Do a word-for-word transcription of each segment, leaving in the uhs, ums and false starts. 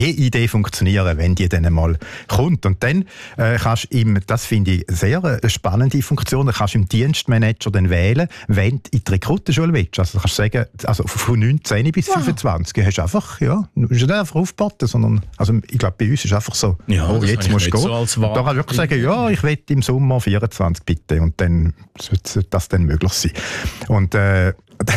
Idee funktionieren, wenn die dann mal kommt. Und dann äh, kannst du ihm, das finde ich sehr eine stannende Funktion, dann kannst du im Dienstmanager dann wählen, wenn du in die Rekrutenschule willst. Also kannst du sagen, also von neunzehn bis fünfundzwanzig wow. hast du einfach, ja, du musst nicht einfach aufboten, sondern, also ich glaube, bei uns ist einfach so, ja, oh, jetzt musst du gehen. So da kannst du wirklich sagen, ja, ich will im Sommer vierundzwanzig bitte, und dann sollte das dann möglich sein. Und äh,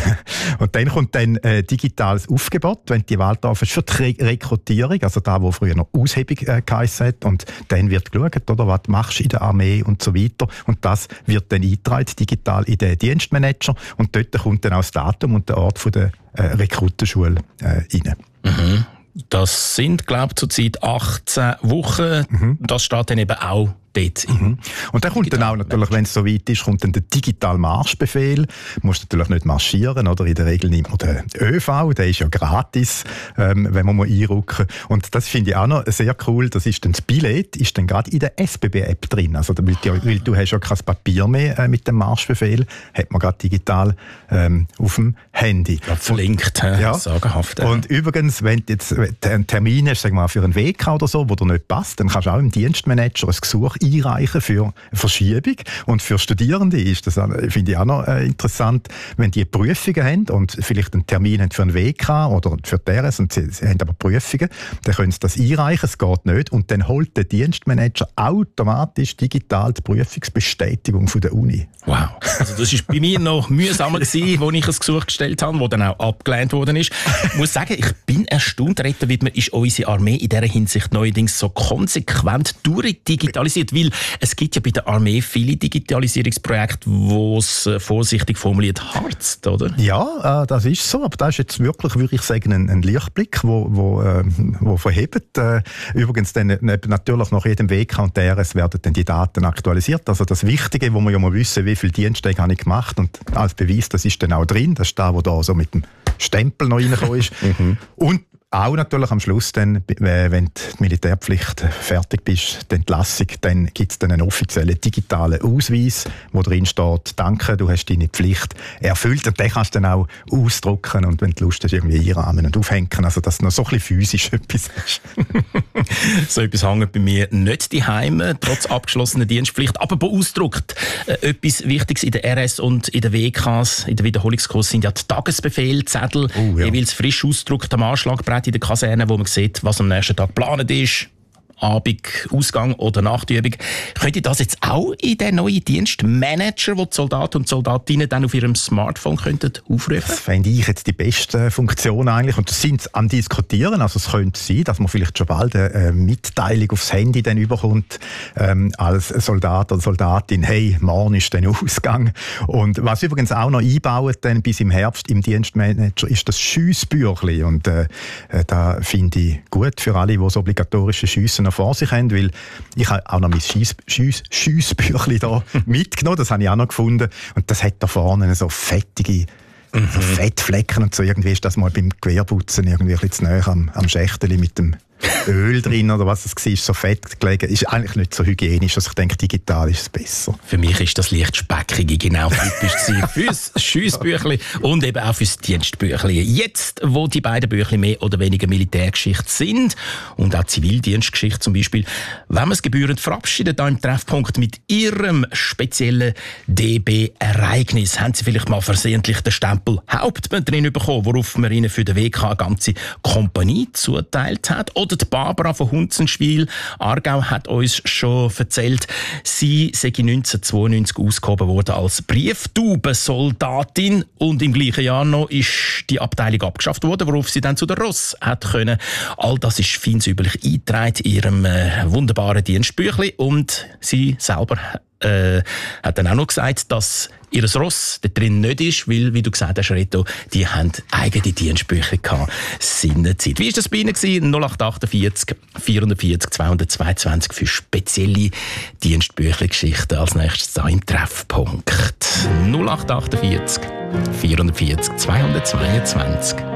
Und dann kommt dann äh, digitales Aufgebot, wenn du die Wahl darfst, für die Re- Rekrutierung, also da, wo früher noch Aushebung äh, geheissen hat. Und dann wird geschaut, oder, was machst du in der Armee und so weiter. Und das wird dann eingetragen, digital in den Dienstmanager. Und dort kommt dann auch das Datum und der Ort von der äh, Rekrutenschule äh, rein. Mhm. Das sind, glaube ich, zurzeit achtzehn Wochen. Mhm. Das steht dann eben auch dort. Mhm. Und dann kommt dann auch natürlich, wenn es so weit ist, kommt dann der digitale Marschbefehl. Du musst natürlich nicht marschieren, oder? In der Regel nimmt man den ÖV, der ist ja gratis, ähm, wenn man mal einrücken. Und das finde ich auch noch sehr cool. Das ist dann das Billett, ist dann gerade in der S B B-App drin. Also, weil, die, weil du hast ja kein Papier mehr äh, mit dem Marschbefehl, hat man gerade digital ähm, auf dem Handy. Ja, verlinkt, und, ja, sagenhaft. Ja. Und übrigens, wenn du jetzt einen Termin hast, sagen wir mal, für einen W K oder so, wo dir nicht passt, dann kannst du auch im Dienstmanager ein Gesuch einreichen für Verschiebung. Und für Studierende ist das, finde ich auch noch äh, interessant, wenn die Prüfungen haben und vielleicht einen Termin haben für einen W K oder für die R S und sie, sie haben aber Prüfungen, dann können sie das einreichen, es geht nicht. Und dann holt der Dienstmanager automatisch digital die Prüfungsbestätigung von der Uni. Wow. Also das war bei mir noch mühsamer gewesen, wo ich ein Gesuch gestellt habe, das dann auch abgelehnt worden ist. Ich muss sagen, ich bin erstaunt, Reto Widmer, ist unsere Armee in dieser Hinsicht neuerdings so konsequent durchdigitalisiert, weil es gibt ja bei der Armee viele Digitalisierungsprojekte, wo es äh, vorsichtig formuliert harzt, oder? Ja, äh, das ist so, aber das ist jetzt wirklich, würde ich sagen, ein, ein Lichtblick, wo, wo, äh, wo verhebt. Äh, übrigens dann natürlich nach jedem W K und D R S werden dann die Daten aktualisiert. Also das Wichtige, wo wir ja mal wissen, wie viele Dienste habe ich gemacht, und als Beweis, das ist dann auch drin, das ist da, wo da so mit dem Stempel noch reingekommen ist. mhm. Und auch natürlich am Schluss, dann, wenn die Militärpflicht fertig bist, die Entlassung, dann gibt es dann einen offiziellen digitalen Ausweis, wo drin steht, danke, du hast deine Pflicht erfüllt. Und den kannst du dann auch ausdrucken und wenn du Lust hast, irgendwie einrahmen und aufhängen. Also, dass du noch so ein bisschen physisch etwas hast. So etwas hängt bei mir nicht daheim, trotz abgeschlossener Dienstpflicht. Aber beausdruckt. Äh, etwas Wichtiges in der R S und in den W Ks, in der Wiederholungskurs, sind ja die Tagesbefehlzettel, oh, ja. jeweils frisch ausgedruckt am Anschlagbrett in der Kaserne, wo man sieht, was am nächsten Tag geplant ist. Abend, Ausgang oder Nachtübung. Könnt ihr das jetzt auch in den neuen Dienstmanager, wo die Soldaten und Soldatinnen dann auf ihrem Smartphone könnten aufrufen? Das fände ich jetzt die beste Funktion eigentlich. Und das sind am Diskutieren. Also es könnte sein, dass man vielleicht schon bald eine Mitteilung aufs Handy dann überkommt, ähm, als Soldat oder Soldatin, hey, morgen ist dann Ausgang. Und was übrigens auch noch einbauen dann bis im Herbst im Dienstmanager ist das Schiessbüchli. Und äh, da finde ich gut für alle, die das obligatorische Schiessen noch vor sich haben, weil ich habe auch noch mein Schiessbüchli da mitgenommen, das habe ich auch noch gefunden, und das hat da vorne so fettige mhm. so Fettflecken und so. Irgendwie ist das mal beim Gewehrputzen irgendwie ein bisschen zu nahe am, am Schächteli mit dem Öl drin oder was es war, so fett gelegen. Ist eigentlich nicht so hygienisch, also ich denke, digital ist es besser. Für mich ist das leicht speckige genau typisch fürs Schiessbüchli und eben auch fürs Dienstbüchli. Jetzt, wo die beiden Büchli mehr oder weniger Militärgeschichte sind und auch Zivildienstgeschichte zum Beispiel, wenn wir es gebührend verabschieden, da im Treffpunkt mit Ihrem speziellen D B-Ereignis, haben Sie vielleicht mal versehentlich den Stempel Hauptmann drin bekommen, worauf man Ihnen für den W K eine ganze Kompanie zuteilt hat? Oder die Barbara von Hunzenschwil, Aargau, hat uns schon erzählt, sie sei neunzehnhundertzweiundneunzig ausgehoben worden als Brieftaubensoldatin und im gleichen Jahr noch ist die Abteilung abgeschafft worden, worauf sie dann zu der Ross hat können. All das ist feinsäuberlich eingetragen in ihrem äh, wunderbaren Dienstbüchli und sie selber äh, hat dann auch noch gesagt, dass ihr Ross da drin nicht ist, weil, wie du gesagt hast, Reto, die haben eigene Dienstbücher gehabt. Seinerzeit. Wie war das bei Ihnen? null acht achtundvierzig vierundvierzig zweihundertzweiundzwanzig für spezielle Dienstbüchli-Geschichten. Als nächstes da im Treffpunkt. null acht achtundvierzig vierundvierzig zweihundertzweiundzwanzig.